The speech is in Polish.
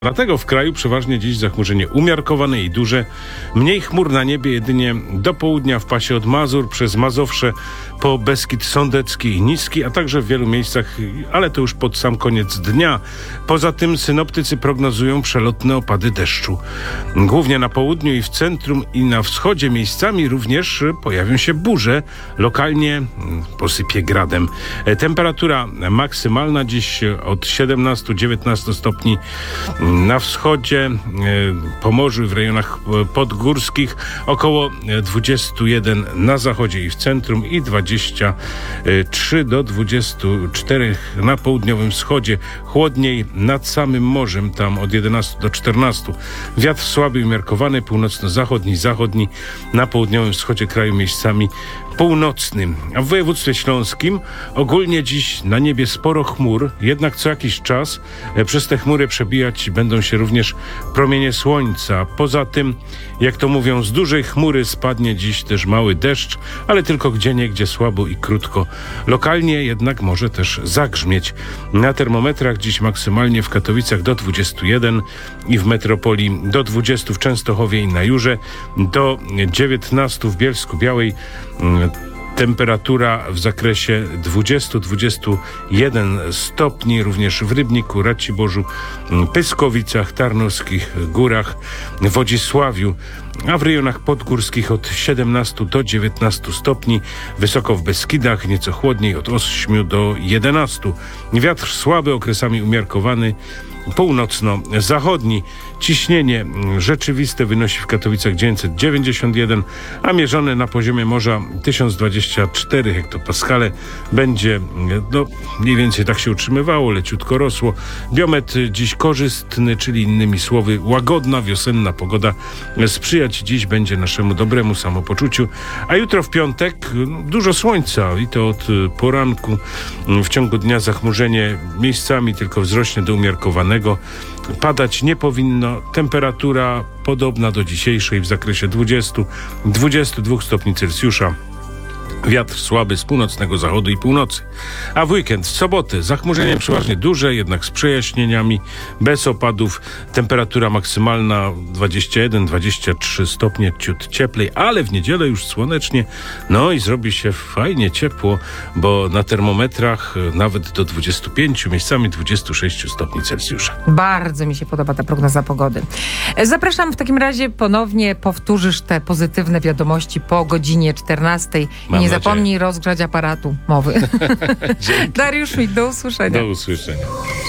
Dlatego w kraju przeważnie dziś zachmurzenie umiarkowane i duże. Mniej chmur na niebie jedynie do południa w pasie od Mazur przez Mazowsze po Beskid Sądecki i Niski, a także w wielu miejscach, ale to już pod sam koniec dnia. Poza tym synoptycy prognozują przelotne opady deszczu. Głównie na południu i w centrum i na wschodzie miejscami również pojawią się burze. Lokalnie posypie gradem. Temperatura maksymalna dziś od 17-19 stopni na wschodzie, Pomorzu i w rejonach podgórskich, około 21 na zachodzie i w centrum i 23 do 24 na południowym wschodzie. Chłodniej nad samym morzem, tam od 11 do 14. Wiatr słaby i umiarkowany, północno-zachodni, na południowym wschodzie kraju miejscami północnym. A w województwie śląskim ogólnie dziś na niebie sporo chmur, jednak co jakiś czas przez te chmury przebijać będą się również promienie słońca. Poza tym, jak to mówią, z dużej chmury spadnie dziś też mały deszcz, ale tylko gdzieniegdzie słabo i krótko. Lokalnie jednak może też zagrzmieć. Na termometrach dziś maksymalnie w Katowicach do 21 i w metropolii do 20 w Częstochowie i na Jurze, do 19 w Bielsku-Białej. Temperatura w zakresie 20-21 stopni, również w Rybniku, Raciborzu, Pyskowicach, Tarnowskich Górach, Wodzisławiu, a w rejonach podgórskich od 17 do 19 stopni, wysoko w Beskidach, nieco chłodniej od 8 do 11. Wiatr słaby, okresami umiarkowany, północno-zachodni. Ciśnienie rzeczywiste wynosi w Katowicach 991, a mierzone na poziomie morza 1024 hektopaskale. Będzie mniej więcej tak się utrzymywało, leciutko rosło. Biometr dziś korzystny, czyli innymi słowy łagodna, wiosenna pogoda. Sprzyjać dziś będzie naszemu dobremu samopoczuciu, a jutro w piątek dużo słońca i to od poranku. W ciągu dnia zachmurzenie miejscami tylko wzrośnie do umiarkowanego. Padać nie powinno. Temperatura podobna do dzisiejszej w zakresie 20-22 stopni Celsjusza. Wiatr słaby z północnego zachodu i północy. A w weekend, w sobotę, zachmurzenie przeważnie duże, jednak z przejaśnieniami, bez opadów. Temperatura maksymalna 21-23 stopnie, ciut cieplej, ale w niedzielę już słonecznie. No i zrobi się fajnie ciepło, bo na termometrach nawet do 25, miejscami 26 stopni Celsjusza. Bardzo mi się podoba ta prognoza pogody. Zapraszam w takim razie ponownie, powtórzysz te pozytywne wiadomości po godzinie 14. Nie zapomnij rozgrzać aparatu mowy. Dariusz Mik, do usłyszenia. Do usłyszenia.